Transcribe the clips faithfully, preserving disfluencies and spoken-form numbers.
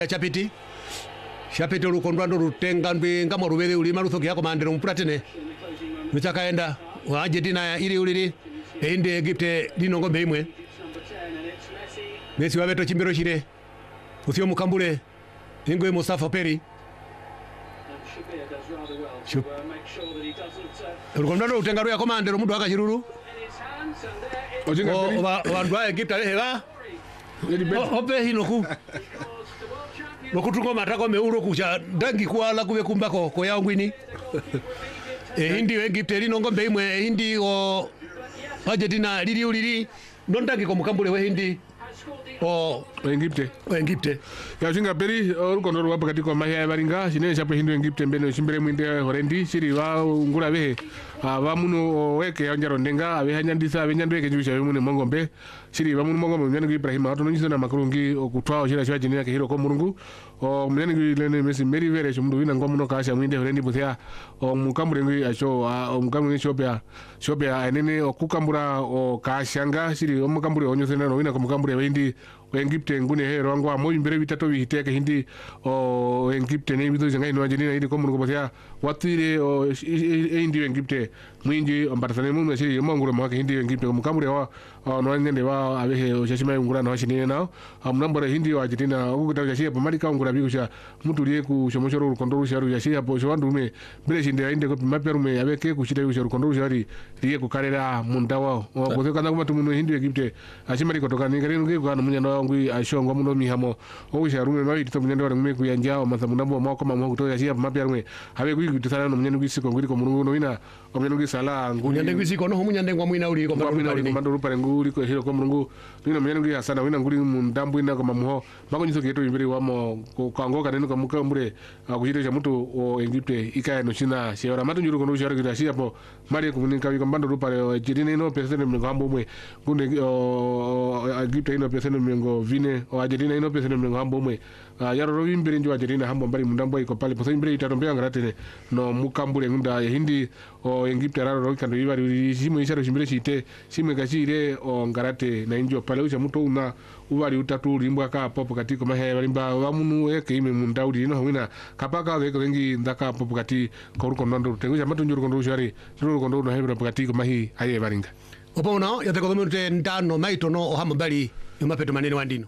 chapiti chapiti lukondwando rutenga ndinga morubere uli marutho yako mandero mpratene mchakaenda wa Argentina ili ulili ende Egypte linongo mbeimwe Messi wabeto chimbero chire usio mukambule ingwe Mustafa Peri lukondwando rutenga ruya komandero mundu akachiruru o wandu wa Egypte hega ope hinoku nokutungo matako meuro kucha dangi kwala kube kumbako ko yangwini e hindi Egypte linongo mbeimwe hindi o Argentina lili ulili ndondangi ko mukambule we hindi o Egypte o Egypte ya jinga beri urukondo rwa pakati ko mahya baringa shine chapo hindu Egypte mbeno chimbere mwinde horendi shiri wa ngula behe abamuno weke yanjaro ndenga abe hanyandisa abe nyandweke jubisha bimune mongombe shiri bamuno mongombe myangu Ibrahim ato nyizo na makurungi okutwa shira shwa jinina ke hiro ko murungu o myangu lene Messi meri vere chumdu wina ngomuno kasha mwinde horendi buthya o mukambure ngi acho o mukambure shopya shopya enene okukambura o kashanga shiri o mukambure onyosena no wina ko mukambure wendi Egypte ngune hero ngwa mo imbere bitato bihiteke hindi o Egypte ne bido zanga ino Argentina idi ko murungu buthya watire o hindi Egypte mwinji ambatasane mu mesiri yomangura mwake hindi Egypte ko mukambure wa no ngende wa abehe o shashima ngura no shini na amnambara hindi wa Argentina ukuta yashia pamali ka ngura bikusha mutulie ku shomoshoro rukondo rusharu yashia po shwandume bele shinde inde ko maperume abeke kushita rusharu kondo rushari riye kukarera mundawa o bose kana kuma tumuno hindi Egypte ashima rikotoka ngere ngi kana munyana ngui ashongo muno mihamo o sharume no ito munyana wa ngwe kuyanja o masamundambo mako mamo kuto yashia maperume abe kuyitusana no munyana ngisi ko ngiri ko murungu no ina o munyana ngisi sala nguni munyana ngisi ko no munyana ngwa mwina uri ko mandoro pare nguri ko hiro ko murungu nina munyana ngisi asana wina nguri mundambo ina ko mamuho mako nyiso keto imbere wamo ko kangoka neno ko mukambure kushita cha mutu o Egypte ikaya no china shora matu nyuru kono shora kita siapo mari kunika ko mandoro pare jirine no pesene mngambo mwe ngunde Egypte ino pesene mngo vine o Argentina ino pesene mngambo mwe yaro ro imbere njo Argentina hambo mbari mundambo iko pale poso imbere itarombea ngaratene no mukambure ngunda hindi o Egypte raro ro kando ibari simu isharo shimbere chite simu gachire o ngarate na injo pale ucha muto una ubari utatu limbwa ka popo katiko mahe balimba bamunu eke ime mundaudi no wina kapaka weko wengi ndaka popo kati koruko ndo tenguja matu njuru kondo shari njuru kondo no hebra katiko mahi aye baringa opo no yate ko mute ndano maito no o hamba bali yomapeto manene wandino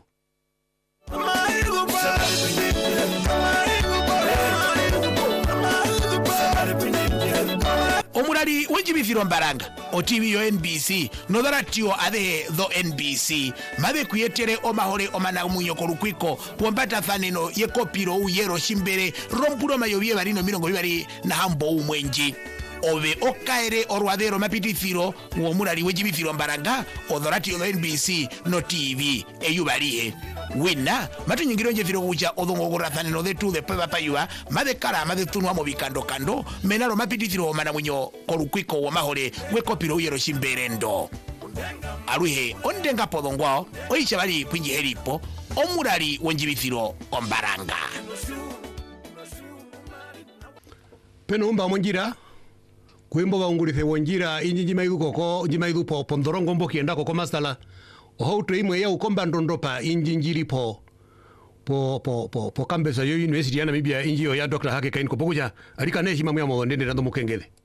omulali wenjibithiro mbaranga o T V yo N B C notharatio athe tho N B C mabe kuyetere omahore omanamunyo korukwiko wambatathaneno yekopiro uyero shimbere rompulo mayobie barino mirongo ibari na hambo umwenji obe okaere orwadero mapitithiro omulali wenjibithiro mbaranga otharatio tho N B C no T V eyubalihe wina matunyingiro njethiro kucha odhongogorathaneno thetu the peba payua mathe kara mathe tunwa mo bikando kando menaro mapitithiro mana munyo korukwiko wa mahore wekopiro uyero shimberendo aruhe ondenga podongwao oicha bali kwinji heripo omulali wenjibithiro ombaranga peno umba monjira kwimbo baungulithe wonjira injinji maidu koko njimaidu po pondorongo mboki endako ko masala ohoto imwe ya ukomba ndondopa injinjiri po po po po po kambesa yo university ya Namibia injiyo ya Doctor Hake Kain ko pokuja alika neshi mamu ya mo ndende ndo mukengele